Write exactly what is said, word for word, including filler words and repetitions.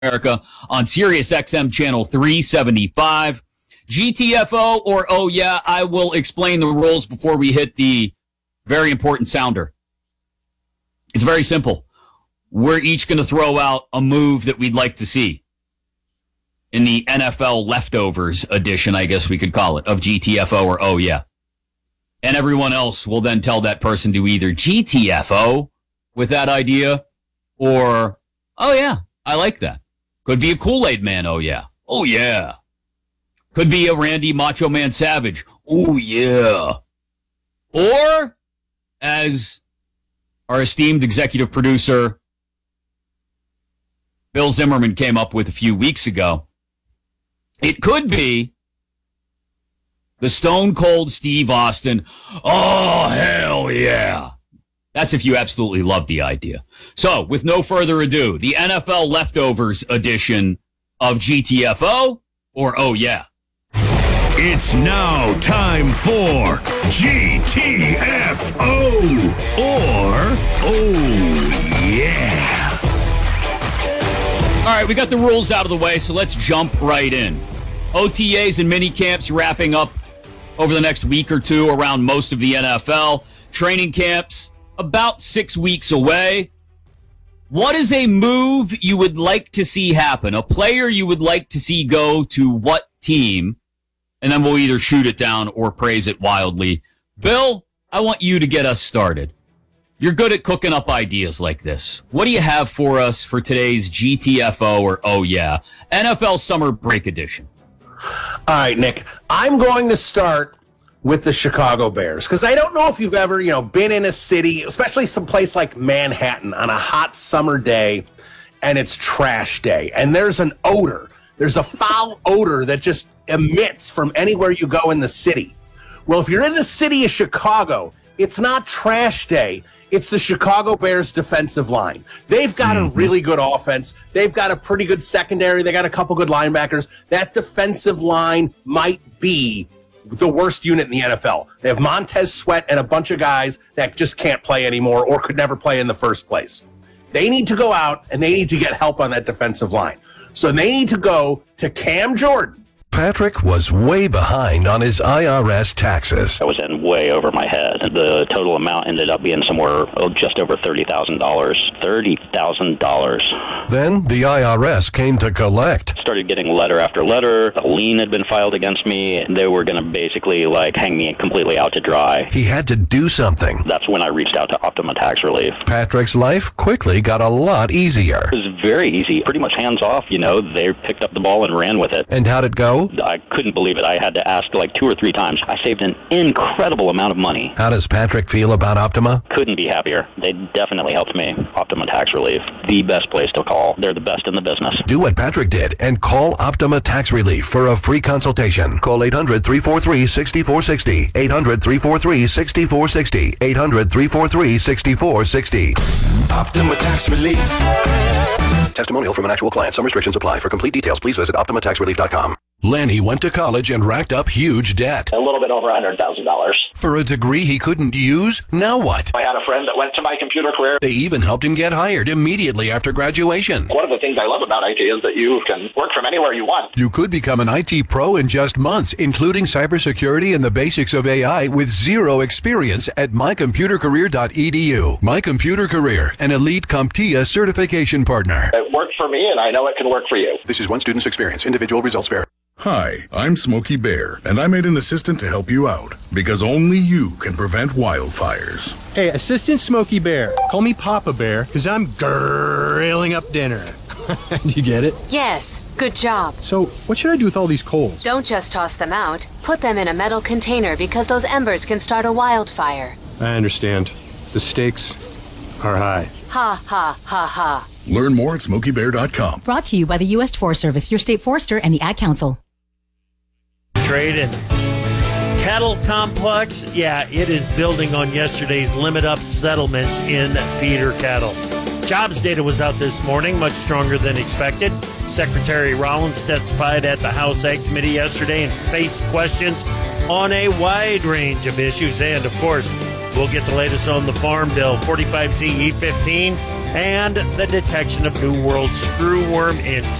America on Sirius X M channel three seventy-five. G T F O or oh yeah, I will explain the rules before we hit the very important sounder. It's very simple. We're each going to throw out a move that we'd like to see in the N F L leftovers edition, I guess we could call it, of G T F O or oh yeah. And everyone else will then tell that person to either G T F O with that idea or oh yeah, I like that. Could be a Kool-Aid Man, oh yeah. Oh yeah. Could be a Randy Macho Man Savage. Oh yeah. Or, as our esteemed executive producer Bill Zimmerman came up with a few weeks ago, it could be the Stone Cold Steve Austin, oh hell yeah. That's if you absolutely love the idea. So, with no further ado, the N F L Leftovers edition of G T F O or oh yeah. It's now time for G T F O or oh yeah. All right, we got the rules out of the way, so let's jump right in. O T As and mini camps wrapping up over the next week or two around most of the N F L. Training camps about six weeks away. What is a move you would like to see happen? A player you would like to see go to what team? And then we'll either shoot it down or praise it wildly. Bill, I want you to get us started. You're good at cooking up ideas like this. What do you have for us for today's G T F O or oh yeah, N F L Summer Break Edition? All right, Nick, I'm going to start with the Chicago Bears, because I don't know if you've ever, you know, been in a city, especially some place like Manhattan on a hot summer day, and it's trash day, and there's an odor. There's a foul odor that just emits from anywhere you go in the city. Well, if you're in the city of Chicago, it's not trash day. It's the Chicago Bears defensive line. They've got mm-hmm. a really good offense. They've got a pretty good secondary. They got a couple good linebackers. That defensive line might be the worst unit in the N F L. They have Montez Sweat and a bunch of guys that just can't play anymore or could never play in the first place. They need to go out and they need to get help on that defensive line. So they need to go to Cam Jordan. Patrick was way behind on his I R S taxes. I was in way over my head. The total amount ended up being somewhere oh, just over thirty thousand dollars. thirty thousand dollars. Then the I R S came to collect. Started getting letter after letter. A lien had been filed against me. They were going to basically like hang me completely out to dry. He had to do something. That's when I reached out to Optima Tax Relief. Patrick's life quickly got a lot easier. It was very easy. Pretty much hands off, you know. They picked up the ball and ran with it. And how'd it go? I couldn't believe it. I had to ask like two or three times. I saved an incredible amount of money. How does Patrick feel about Optima? Couldn't be happier. They definitely helped me. Optima Tax Relief, the best place to call. They're the best in the business. Do what Patrick did and call Optima Tax Relief for a free consultation. Call eight hundred, three four three, six four six zero. eight hundred, three four three, six four six zero. eight hundred, three four three, six four six zero. Optima Tax Relief. Testimonial from an actual client. Some restrictions apply. For complete details, please visit optima tax relief dot com. Lanny went to college and racked up huge debt. A little bit over one hundred thousand dollars. For a degree he couldn't use? Now what? I had a friend that went to my computer career. They even helped him get hired immediately after graduation. One of the things I love about I T is that you can work from anywhere you want. You could become an I T pro in just months, including cybersecurity and the basics of A I with zero experience at my computer career dot e d u. My Computer Career, an elite CompTIA certification partner. It worked for me, and I know it can work for you. This is one student's experience. Individual results vary. Hi, I'm Smokey Bear, and I made an assistant to help you out, because only you can prevent wildfires. Hey, Assistant Smokey Bear. Call me Papa Bear, because I'm grilling up dinner. Do you get it? Yes, good job. So, what should I do with all these coals? Don't just toss them out. Put them in a metal container because those embers can start a wildfire. I understand. The stakes are high. Ha, ha, ha, ha. Learn more at smokey bear dot com. Brought to you by the U S Forest Service, your state forester, and the Ad Council. Trade and cattle complex, yeah, it is building on yesterday's limit-up settlements in feeder cattle. Jobs data was out this morning, much stronger than expected. Secretary Rollins testified at the House Ag Committee yesterday and faced questions on a wide range of issues. And, of course, we'll get the latest on the Farm Bill. forty-five C E fifteen and the detection of New World screwworm in